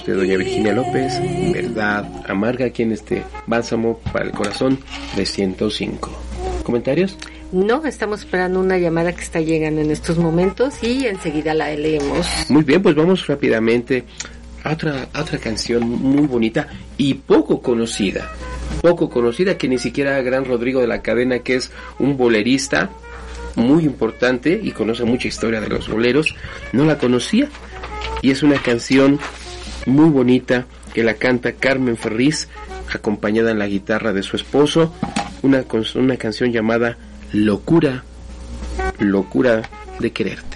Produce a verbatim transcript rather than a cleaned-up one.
de doña Virginia López, Verdad Amarga, aquí en este Bálsamo para el Corazón de ciento cinco. ¿Comentarios? No, estamos esperando una llamada que está llegando en estos momentos y enseguida la leemos. Muy bien, pues vamos rápidamente a otra, a otra canción muy bonita y poco conocida. Poco conocida, que ni siquiera Gran Rodrigo de la Cadena, que es un bolerista muy importante y conoce mucha historia de los boleros, no la conocía. Y es una canción muy bonita que la canta Carmen Ferriz, acompañada en la guitarra de su esposo, una, una canción llamada Locura, Locura de Quererte.